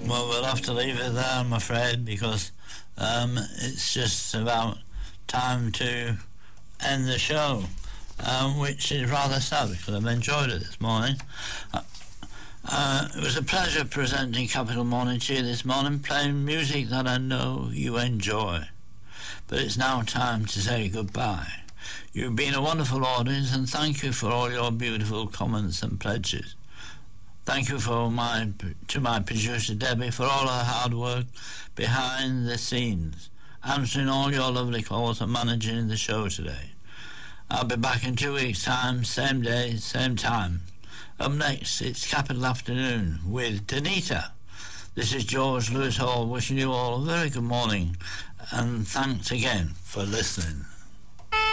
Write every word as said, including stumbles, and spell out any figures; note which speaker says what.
Speaker 1: Well, we'll have to leave it there, I'm afraid, because um, it's just about time to end the show, um, which is rather sad because I've enjoyed it this morning. Uh, uh, it was a pleasure presenting Capital Morning to you this morning, playing music that I know you enjoy. But it's now time to say goodbye. You've been a wonderful audience, and thank you for all your beautiful comments and pledges. Thank you for my to my producer Debbie for all her hard work behind the scenes, answering all your lovely calls and managing the show today. I'll be back in two weeks' time, same day, same time. Up next, it's Capital Afternoon with Danita. This is George Lewis Hall wishing you all a very good morning, and thanks again for listening.